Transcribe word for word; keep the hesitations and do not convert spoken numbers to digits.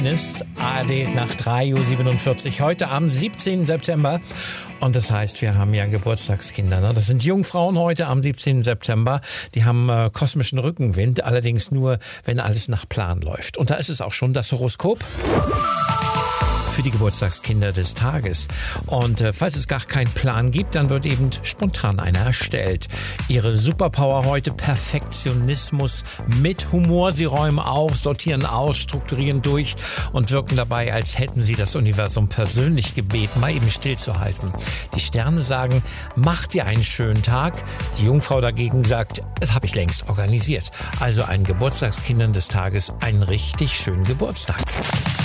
Ist A R D nach drei Uhr siebenundvierzig, heute am siebzehnten September. Und das heißt, wir haben ja Geburtstagskinder. Ne? Das sind Jungfrauen heute am siebzehnten September. Die haben äh, kosmischen Rückenwind, allerdings nur, wenn alles nach Plan läuft. Und da ist es auch schon das Horoskop für die Geburtstagskinder des Tages. Und äh, falls es gar keinen Plan gibt, dann wird eben spontan einer erstellt. Ihre Superpower heute: Perfektionismus mit Humor. Sie räumen auf, sortieren aus, strukturieren durch und wirken dabei, als hätten sie das Universum persönlich gebeten, mal eben stillzuhalten. Die Sterne sagen, mach dir einen schönen Tag. Die Jungfrau dagegen sagt, das habe ich längst organisiert. Also ein Geburtstagskindern des Tages einen richtig schönen Geburtstag.